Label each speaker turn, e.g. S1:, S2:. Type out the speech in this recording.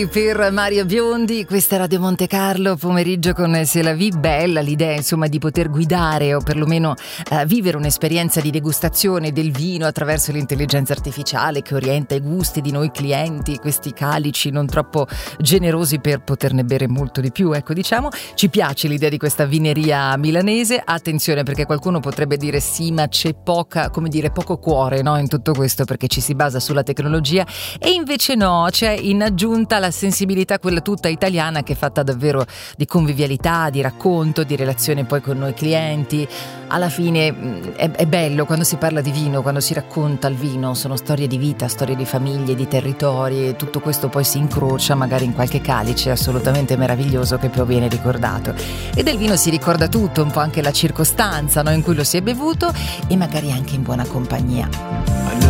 S1: Per Mario Biondi, questa è Radio Monte Carlo, pomeriggio con C'est la vie, bella l'idea insomma di poter guidare o perlomeno vivere un'esperienza di degustazione del vino attraverso l'intelligenza artificiale che orienta i gusti di noi clienti, questi calici non troppo generosi per poterne bere molto di più, ecco diciamo. Ci piace l'idea di questa vineria milanese, attenzione perché qualcuno potrebbe dire sì ma c'è poco cuore, no, in tutto questo perché ci si basa sulla tecnologia e invece no, c'è in aggiunta la sensibilità quella tutta italiana che è fatta davvero di convivialità, di racconto, di relazione poi con noi clienti. Alla fine è bello quando si parla di vino, quando si racconta il vino, sono storie di vita, storie di famiglie, di territori e tutto questo poi si incrocia magari in qualche calice assolutamente meraviglioso che poi viene ricordato. E del vino si ricorda tutto, un po' anche la circostanza, no, in cui lo si è bevuto e magari anche in buona compagnia.